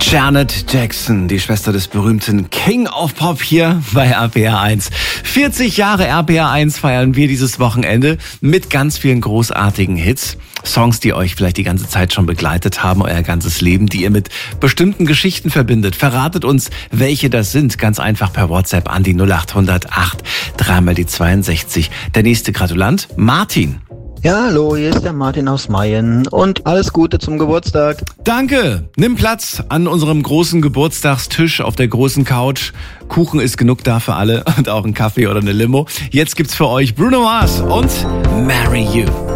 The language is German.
Janet Jackson, die Schwester des berühmten King of Pop hier bei RPR 1. 40 Jahre RPR 1 feiern wir dieses Wochenende mit ganz vielen großartigen Hits. Songs, die euch vielleicht die ganze Zeit schon begleitet haben, euer ganzes Leben, die ihr mit bestimmten Geschichten verbindet. Verratet uns, welche das sind. Ganz einfach per WhatsApp an die 0800 8 3 die 62. Der nächste Gratulant, Martin. Ja, hallo, hier ist der Martin aus Mayen und alles Gute zum Geburtstag. Danke. Nimm Platz an unserem großen Geburtstagstisch auf der großen Couch. Kuchen ist genug da für alle und auch ein Kaffee oder eine Limo. Jetzt gibt's für euch Bruno Mars und Marry You.